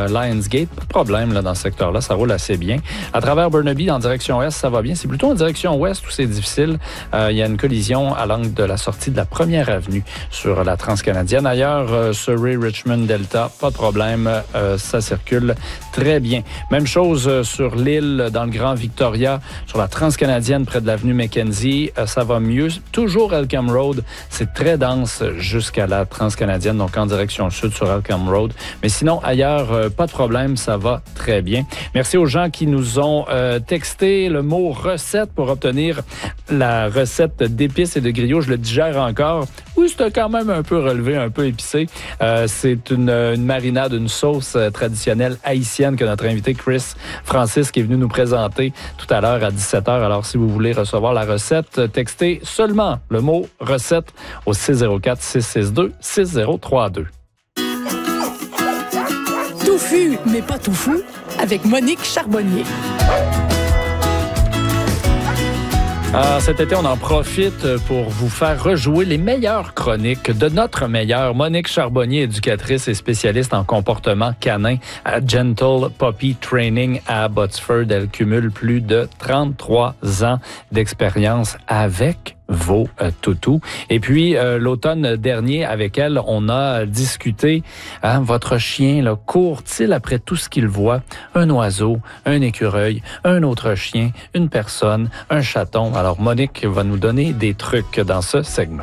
Lionsgate. Pas de problème là, dans ce secteur-là, ça roule assez bien. À travers Burnaby, en direction est, ça va bien. C'est plutôt en direction ouest où c'est difficile. Il y a une collision à l'angle de la sortie de la première avenue sur la Transcanadienne. Ailleurs, Surrey, Richmond, Delta, pas de problème. Ça circule très bien. Même chose sur l'île, dans le Grand Victoria, sur la Transcanadienne, près de l'avenue Mackenzie. Ça va mieux. Toujours Elkham Road. C'est très dense jusqu'à la Transcanadienne, donc en direction sud sur Elkham Road. Mais sinon, ailleurs, pas de problème. Ça va très bien. Merci aux gens qui nous ont texté le mot recette pour obtenir la recette d'épices et de griots. Je le digère encore. Oui, c'était quand même un peu relevé, un peu épicé. C'est une marinade, une sauce traditionnelle haïtienne que notre invité Chris Francis qui est venu nous présenter tout à l'heure à 17h. Alors, si vous voulez recevoir la recette, textez seulement le mot recette au 604-662-6032. Touffu, mais pas tout fou, avec Monique Charbonnier. Cet été, on en profite pour vous faire rejouer les meilleures chroniques de notre meilleure Monique Charbonnier, éducatrice et spécialiste en comportement canin à Gentle Puppy Training à Abbotsford. Elle cumule plus de 33 ans d'expérience avec vos toutous. Et puis, l'automne dernier, avec elle, on a discuté, votre chien là, court-il après tout ce qu'il voit? Un oiseau, un écureuil, un autre chien, une personne, un chaton. Alors, Monique va nous donner des trucs dans ce segment.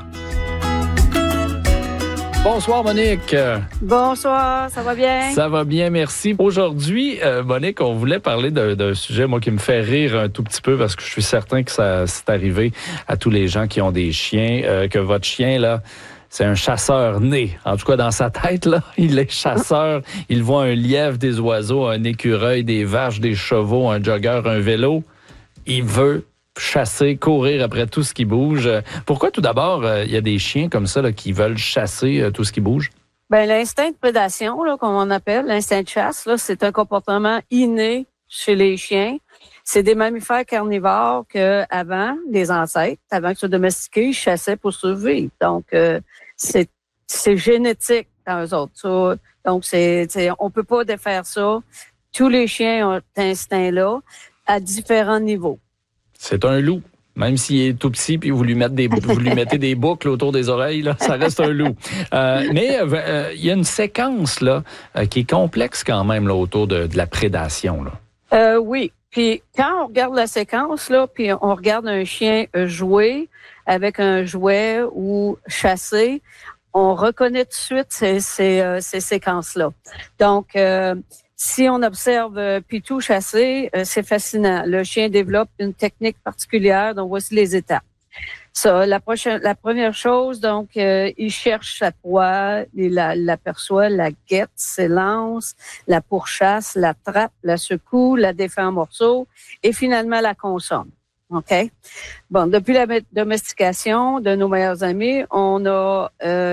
Bonsoir, Monique. Bonsoir, ça va bien? Ça va bien, merci. Aujourd'hui, Monique, on voulait parler d'un sujet, moi, qui me fait rire un tout petit peu parce que je suis certain que ça c'est arrivé à tous les gens qui ont des chiens, que votre chien, là, c'est un chasseur né. En tout cas, dans sa tête, là, il est chasseur. Il voit un lièvre, des oiseaux, un écureuil, des vaches, des chevaux, un jogger, un vélo. Il veut chasser, courir après tout ce qui bouge. Pourquoi, tout d'abord, il y a des chiens comme ça là, qui veulent chasser tout ce qui bouge? Ben, l'instinct de prédation, là, comme on appelle, l'instinct de chasse, là, c'est un comportement inné chez les chiens. C'est des mammifères carnivores que avant, les ancêtres, avant qu'ils soient domestiqués, ils chassaient pour survivre. Donc, c'est génétique dans eux autres. Ça, donc, on peut pas défaire ça. Tous les chiens ont cet instinct-là à différents niveaux. C'est un loup. Même s'il est tout petit, puis vous lui mettez des boucles autour des oreilles, là, ça reste un loup. Mais il y a une séquence là qui est complexe quand même là, autour de la prédation. Là. Oui. Puis quand on regarde la séquence, là, puis on regarde un chien jouer avec un jouet ou chasser, on reconnaît tout de suite ces séquences-là. Donc, si on observe Pitou chasser, c'est fascinant. Le chien développe une technique particulière, donc voici les étapes. Ça, la première chose, donc, il cherche sa proie, il l'aperçoit, la guette, s'élance, la pourchasse, la trappe, la secoue, la défait en morceaux et finalement la consomme. OK? Bon, depuis la domestication de nos meilleurs amis, on a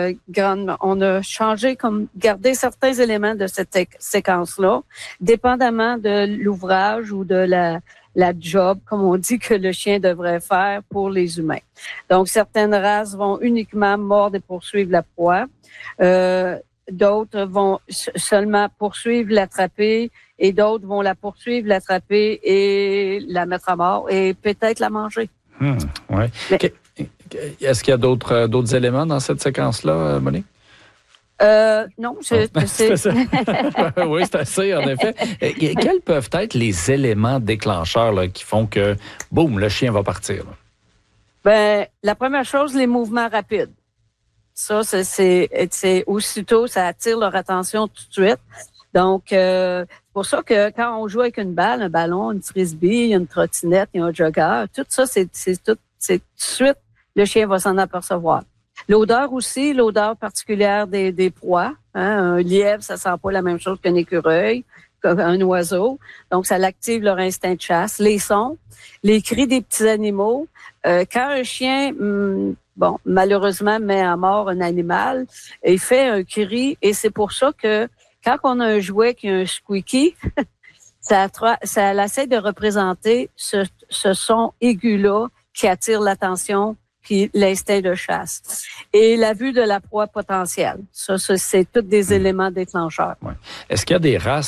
changé, comme garder certains éléments de cette séquence-là, dépendamment de l'ouvrage ou de la job, comme on dit que le chien devrait faire pour les humains. Donc, certaines races vont uniquement mordre et poursuivre la proie. D'autres vont seulement poursuivre, l'attraper, et d'autres vont la poursuivre, l'attraper et la mettre à mort et peut-être la manger. Ouais. Mais, est-ce qu'il y a d'autres éléments dans cette séquence-là, Monique? Non, oui, c'est assez, en effet. Quels peuvent être les éléments déclencheurs là, qui font que, boum, le chien va partir? Là? Ben, la première chose, les mouvements rapides. Ça, c'est aussitôt, ça attire leur attention tout de suite. Donc, c'est pour ça que quand on joue avec une balle, un ballon, une frisbee, une trottinette, il y a un jogger, tout ça, c'est tout de suite, le chien va s'en apercevoir. L'odeur aussi, l'odeur particulière des proies. Hein, un lièvre, ça sent pas la même chose qu'un écureuil, qu'un oiseau. Donc, ça l'active leur instinct de chasse. Les sons, les cris des petits animaux. Quand un chien, malheureusement, met à mort un animal, il fait un cri et c'est pour ça que quand on a un jouet qui a un squeaky, ça essaie de représenter ce son aigu-là qui attire l'attention puis l'instinct de chasse. Et la vue de la proie potentielle. Ça c'est tous des éléments déclencheurs. Ouais. Est-ce qu'il y a des races